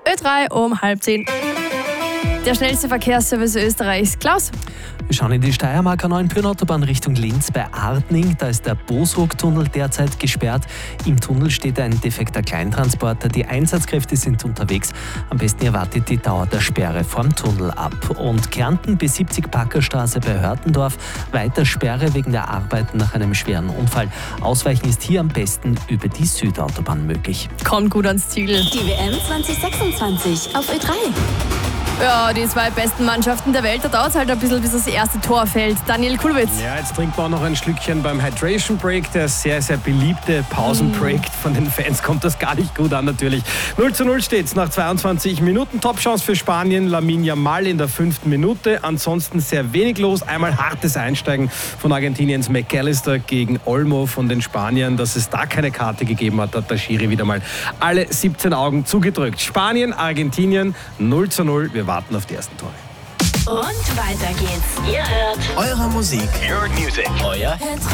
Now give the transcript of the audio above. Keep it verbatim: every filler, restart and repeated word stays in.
Ö drei um halb zehn. Der schnellste Verkehrsservice Österreichs. Klaus? Wir schauen in die Steiermarker neuen Autobahn Richtung Linz bei Artning. Da ist der Bosruck-Tunnel derzeit gesperrt. Im Tunnel steht ein defekter Kleintransporter. Die Einsatzkräfte sind unterwegs. Am besten ihr wartet die Dauer der Sperre vom Tunnel ab. Und Kärnten B siebzig Packerstraße bei Hörtendorf. Weiter Sperre wegen der Arbeiten nach einem schweren Unfall. Ausweichen ist hier am besten über die Südautobahn möglich. Kommt gut ans Ziel. Die W M zwanzig sechsundzwanzig auf Ö drei. Ja, die zwei besten Mannschaften der Welt, da dauert es halt ein bisschen, bis das erste Tor fällt. Daniel Kulwitz. Ja, jetzt trinkt man auch noch ein Schlückchen beim Hydration Break. Der sehr, sehr beliebte Pausenbreak. Mm. Von den Fans kommt das gar nicht gut an natürlich. null zu null steht es nach zweiundzwanzig Minuten. Top-Chance für Spanien. Lamine Yamal in der fünften Minute. Ansonsten sehr wenig los. Einmal hartes Einsteigen von Argentiniens McAllister gegen Olmo von den Spaniern. Dass es da keine Karte gegeben hat, hat der Schiri wieder mal alle siebzehn Augen zugedrückt. Spanien, Argentinien null zu null. Wir warten auf die ersten Tore. Und weiter geht's. Ihr hört eure Musik. Your music. Euer